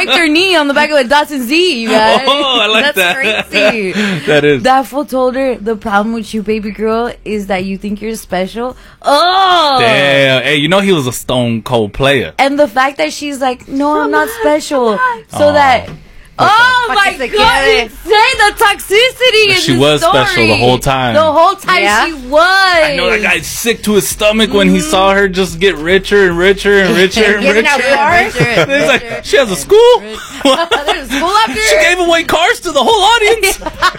checked her knee on the back of a Datsun Z, you guys. Oh, I like that. That's crazy. That is. That fool told her, the problem with you, baby girl, is that you think you're special. Oh! Damn. Hey, you know he was a stone cold player. And the fact that she's like, no, I'm not special. So that... Oh my God! Insane the toxicity in She the was story. special the whole time. The whole time she was. I know that guy's sick to his stomach when he saw her just get richer and richer and richer and Giving out richer. cars? He's like, she has a school. There's a school after She gave away cars to the whole audience.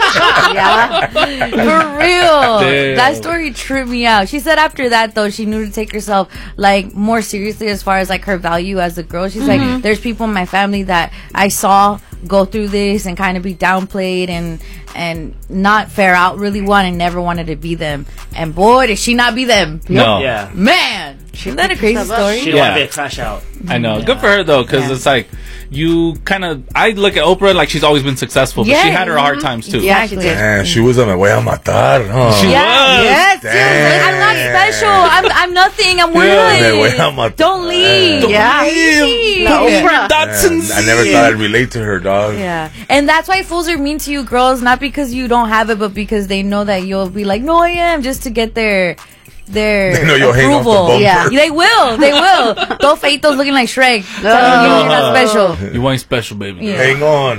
For real. Damn. That story tripped me out. She said after that though, she knew to take herself like more seriously as far as like her value as a girl. She's like, there's people in my family that I saw go through this and kind of be downplayed and not fare out really well, and never wanted to be them. And boy, did she not be them. No. Yeah. Man, isn't that a crazy story? She don't want to be a crash out. I know. Good for her though, because it's like you kind of. I look at Oprah like she's always been successful, but she had her hard times too. Yeah, she did. Damn, she was on the way a matar, huh? She was. Yes, Damn. I'm not special. I'm nothing. I'm worthless. Don't leave. Oprah. Datsun I never thought I'd relate to her, dog. Yeah, and that's why fools are mean to you, girls. Not because you don't have it, but because they know that you'll be like, "No, I am," just to get their They know you'll hang off the approval. bumper. Yeah, they will. They will. Those feitos looking like Shrek. Telling you you're not special. You ain't special, baby. Yeah. Hang on.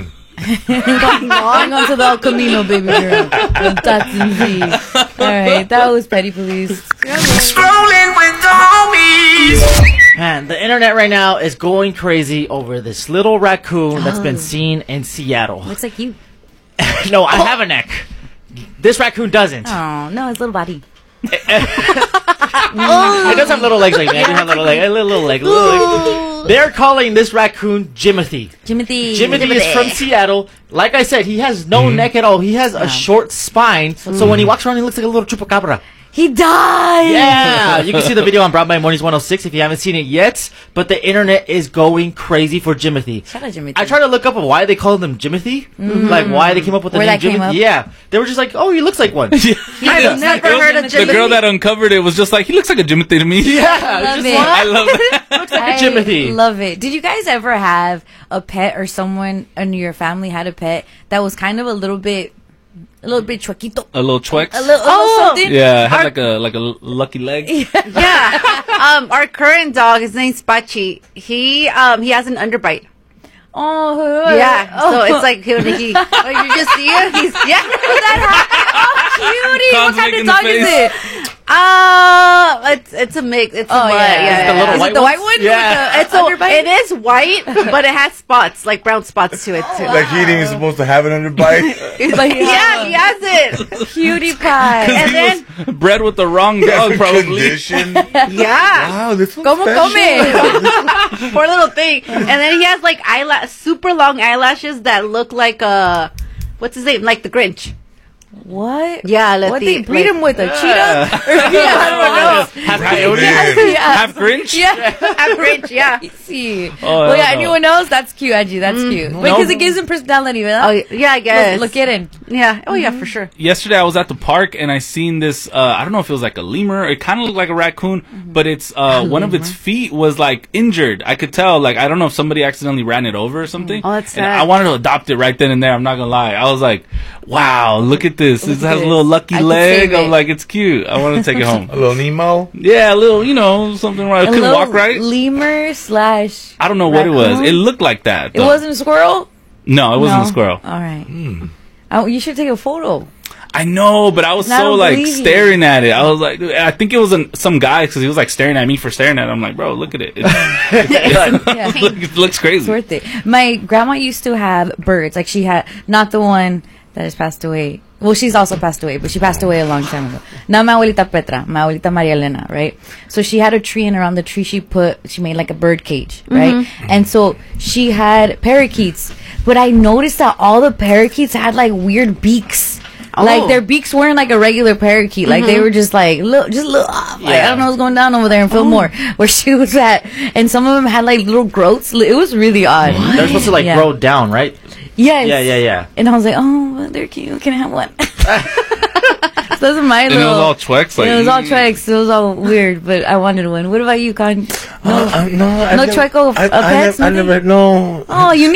Hang on to the El Camino, baby girl. That's easy. All right, that was Petty Police. Scrolling with the homies. Man, the internet right now is going crazy over this little raccoon that's been seen in Seattle. Looks like you. No, I have a neck. This raccoon doesn't. Oh no, his little body. It does have little legs like me. I do have little leg. A little leg. They're calling this raccoon Jimothy. Jimothy. Jimothy is from Seattle. Like I said, he has no neck at all. He has a short spine, so when he walks around, he looks like a little chupacabra. He died. Yeah, you can see the video on Brown by Mornings 106 if you haven't seen it yet. But the internet is going crazy for Jimothy. Shout out Jimothy. I tried to look up why they call him Jimothy, like why they came up with the Where name that came Jimothy. up? Yeah, they were just like, oh, he looks like one. I've never heard of The Jimothy. girl that uncovered it was just like, he looks like a Jimothy to me. Yeah, Love just it. like, I love it. looks like a Jimothy. Love it. Did you guys ever have a pet or someone in your family had a pet that was kind of a little bit chuequito? A little Twex. A little something? Yeah, it had like a lucky leg. Yeah. Our current dog, his name's Spachi. He has an underbite. Oh, Yeah. So it's like when he, oh, you just see it? He's, yeah. cutie. What Tom's kind of making the dog is face. it? It's a mix. It's Oh, yeah. The little Is white it the white ones? one? Yeah. With the underbite? It is white, but it has spots, like brown spots to it too. Like he ain't even supposed to have it underbite. But Yeah, he has it. cutie pie. And then, He was bred with the wrong dog, probably. Condition. yeah, Wow, this one's Como special. come? poor little thing. And then he has like super long eyelashes that look like what's his name? Like the Grinch. What? Yeah, let What the- they breed like- him with? A cheetah? I don't know. Half Right coyote. then. Half Grinch? Yeah. Have Grinch, yeah. See. Oh, Well, yeah, hell no. anyone else? That's cute, Angie. That's cute. Because it gives him personality, Oh, ¿verdad? yeah, I guess. Look at him. Yeah. Oh, yeah, for sure. Yesterday I was at the park and I seen this, I don't know if it was like a lemur. It kind of looked like a raccoon, but it's, one of its feet was like injured. I could tell, like, I don't know if somebody accidentally ran it over or something. Oh, that's And sad. I wanted to adopt it right then and there. I'm not gonna lie. I was like, wow, look at this. It Look has at a this. little lucky I could leg. save I'm it. like, it's cute. I want to take it home. A little Nemo. Yeah, a little, something right. It A couldn't little walk right. lemur slash. I don't know what it was. raccoon? It looked like that. It though. wasn't a squirrel? No, it wasn't No. a squirrel. All right. Oh, you should take a photo. I know, but I was I so don't like believe you. staring at it. I was like, I think it was some guy because he was like staring at me for staring at it. I'm like, bro, look at it. It looks crazy. It's worth it. My grandma used to have birds. Like she had, not the one that has passed away. Well, she's also passed away, but she passed away a long time ago. Not my abuelita Petra, my abuelita Maria Elena, right? So she had a tree, and around the tree she made like a bird cage, right? And so she had parakeets. But I noticed that all the parakeets had like weird beaks. Like their beaks weren't like a regular parakeet. Like they were just like look off. Like, I don't know what's going down over there in Fillmore where she was at. And some of them had like little growths. It was really odd. They're supposed to like Yeah. grow down, right? Yes. Yeah. And I was like, oh, they're cute. Can I have one? So those are my And it little. was all Twex. Like, it was all Twex. It was all weird, but I wanted one. What about you, Con? No, No, no Chueco pets. I never. No. Oh, you